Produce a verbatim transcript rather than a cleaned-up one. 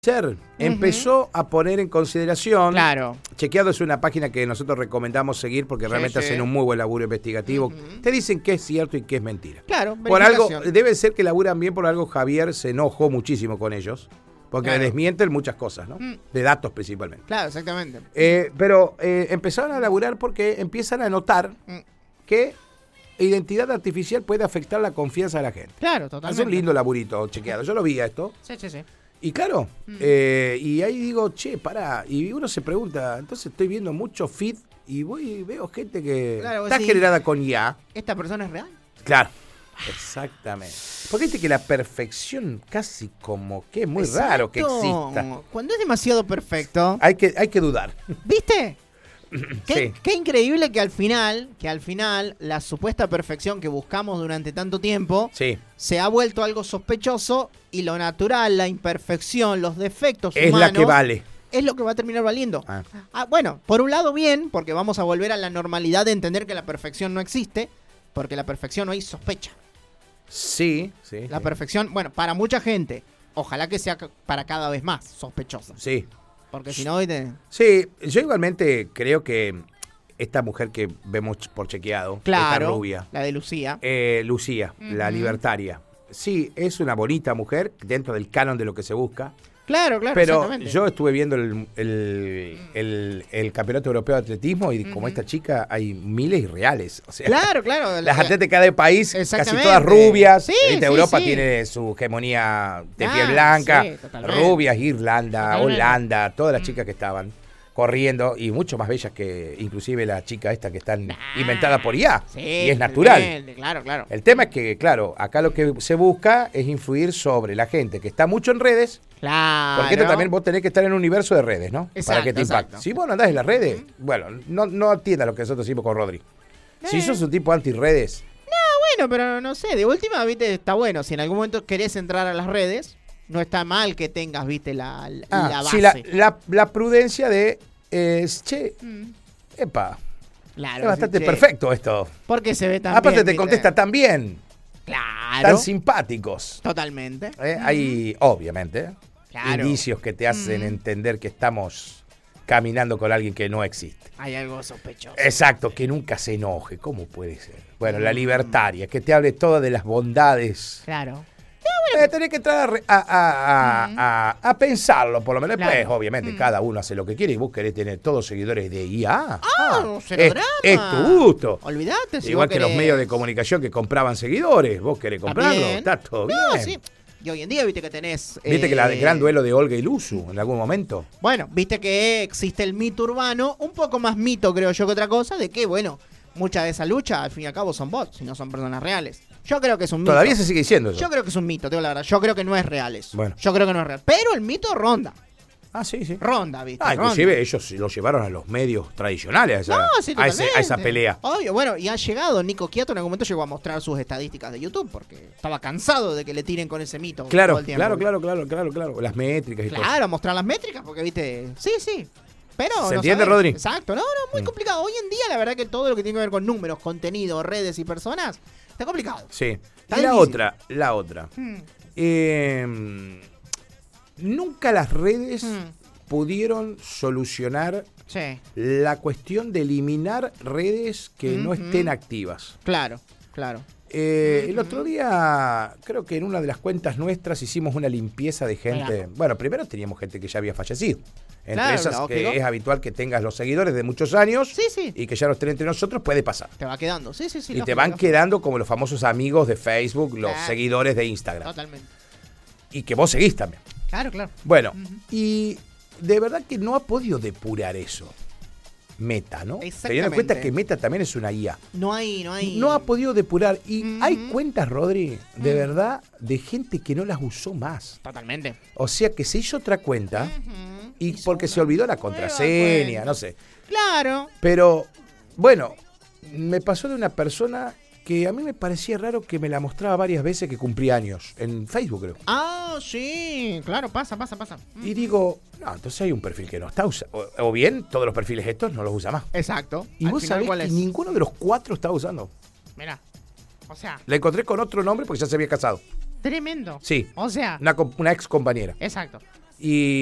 Ser, empezó uh-huh. a poner en consideración. Claro. Chequeado es una página que nosotros recomendamos seguir porque sí, realmente sí. hacen un muy buen laburo investigativo. Uh-huh. Te dicen qué es cierto y qué es mentira. Claro, por algo, debe ser que laburan bien, por algo Javier se enojó muchísimo con ellos. Porque claro. le desmienten muchas cosas, ¿no? Mm. De datos principalmente. Claro, exactamente. Eh, pero eh, empezaron a laburar porque empiezan a notar mm. que identidad artificial puede afectar la confianza de la gente. Claro, totalmente. Es un lindo laburito chequeado. Yo lo vi a esto. Sí, sí, sí. Y claro, mm. eh, y ahí digo, che, pará, y uno se pregunta, entonces estoy viendo mucho feed y voy y veo gente que claro, está sí. generada con I A. ¿Esta persona es real? Claro, exactamente. Porque viste que la perfección casi como que es muy Exacto. raro que exista. Cuando es demasiado perfecto. Hay que, hay que dudar. ¿Viste? Qué, sí. qué increíble que al final, que al final la supuesta perfección que buscamos durante tanto tiempo sí. se ha vuelto algo sospechoso y lo natural, la imperfección, los defectos es humanos la que vale. Es lo que va a terminar valiendo. Ah. Ah, bueno, por un lado bien, porque vamos a volver a la normalidad de entender que la perfección no existe, porque la perfección hoy sospecha. Sí, sí. La sí. perfección, bueno, para mucha gente, ojalá que sea para cada vez más sospechosa. Sí. Porque si no, hoy te... Sí, yo igualmente creo que esta mujer que vemos por chequeado, claro, esta rubia, la de Lucía, eh, Lucía, uh-huh. la libertaria, sí, es una bonita mujer dentro del canon de lo que se busca. Claro, claro, pero yo estuve viendo el, el, el, el Campeonato Europeo de Atletismo y uh-huh. como esta chica hay miles irreales. O sea, claro, claro. Las atletas de cada país, casi todas rubias. Sí, sí, Europa sí. tiene su hegemonía de ah, piel blanca. Sí, rubias, Irlanda, totalmente. Holanda, todas las chicas que estaban corriendo y mucho más bellas que inclusive la chica esta que están nah, inventada por I A sí, y es natural. Claro, claro. El tema es que, claro, acá lo que se busca es influir sobre la gente que está mucho en redes. Claro. Porque esto también vos tenés que estar en un universo de redes, ¿no? Exacto, para que te impacte. Exacto. Si vos no andás en las redes, uh-huh. bueno, no, no atiendas lo que nosotros hicimos con Rodri. Eh. Si sos un tipo anti-redes. No, bueno, pero no sé, de última, viste, está bueno. Si en algún momento querés entrar a las redes, no está mal que tengas, viste, la, la, ah, la base. Sí, la, la, la prudencia de... Es, che, mm. epa, claro, es bastante sí, perfecto esto. Porque se ve tan Aparte bien, te ¿viste? contesta tan bien. Claro. Tan simpáticos. Totalmente. Eh, mm. Hay, obviamente, claro. indicios que te hacen mm. entender que estamos caminando con alguien que no existe. Hay algo sospechoso. Exacto, que nunca se enoje. ¿Cómo puede ser? Bueno, mm. la libertaria, que te hable toda de las bondades. Claro. Eh, tenés que entrar a, a, a, mm. a, a pensarlo, por lo menos. Claro. Después, obviamente, mm. cada uno hace lo que quiere y vos querés tener todos seguidores de I A. Ah, ah cero es, drama. Es tu gusto. Olvídate. Si Igual que querés... los medios de comunicación que compraban seguidores. Vos querés comprarlo. También. Está todo no, bien. Sí. Y hoy en día, viste que tenés... Viste eh... que el gran duelo de Olga y Luzu en algún momento. Bueno, viste que existe el mito urbano, un poco más mito, creo yo, que otra cosa, de que, bueno, mucha de esa lucha, al fin y al cabo, son bots, y no son personas reales. Yo creo que es un mito. Todavía se sigue diciendo eso. Yo creo que es un mito, te digo la verdad. Yo creo que no es real eso. Bueno. Yo creo que no es real. Pero el mito ronda. Ah, sí, sí. Ronda, ¿viste? Ah, inclusive ronda. ellos lo llevaron a los medios tradicionales a esa, no, sí, a, ese, a esa pelea. Obvio, bueno, y ha llegado, Nico Quiato en algún momento llegó a mostrar sus estadísticas de YouTube porque estaba cansado de que le tiren con ese mito. Claro, todo el tiempo. claro, claro, claro, claro, claro. Las métricas y claro, todo. Claro, mostrar las métricas porque, viste, sí, sí. Pero ¿Se no entiende, sabés. Rodri? Exacto, no, no, muy mm. complicado. Hoy en día, la verdad que todo lo que tiene que ver con números, contenido, redes y personas, está complicado. Sí. Está y la difícil. otra, la otra. Hmm. Eh, nunca las redes hmm. pudieron solucionar sí. la cuestión de eliminar redes que mm-hmm. no estén activas. Claro, claro. Eh, el otro día, creo que en una de las cuentas nuestras hicimos una limpieza de gente. Claro. Bueno, primero teníamos gente que ya había fallecido. Entre claro, esas no, que quedó. Es habitual que tengas los seguidores de muchos años sí, sí. y que ya no estén entre nosotros, puede pasar. Te va quedando, sí, sí, sí. Y lógico, te van lógico. quedando como los famosos amigos de Facebook, los claro. seguidores de Instagram. Totalmente. Y que vos seguís también. Claro, claro. Bueno, uh-huh. y de verdad que no ha podido depurar eso. Meta, ¿no? Teniendo en cuenta que Meta también es una I A. No hay, no hay. No ha podido depurar. Y uh-huh. hay cuentas, Rodri, de uh-huh. verdad, de gente que no las usó más. Totalmente. O sea que se hizo otra cuenta uh-huh. y hizo porque se olvidó la contraseña, no sé. Claro. Pero, bueno, me pasó de una persona que a mí me parecía raro que me la mostraba varias veces que cumplía años. En Facebook, creo. Ah, sí. Claro, pasa, pasa, pasa. Y digo, no, entonces hay un perfil que no está usando. O, o bien, todos los perfiles estos no los usa más. Exacto. Y vos sabés que es? ninguno de los cuatro estaba usando. Mirá. O sea. La encontré con otro nombre porque ya se había casado. Tremendo. Sí. O sea. Una, una ex compañera. Exacto. Y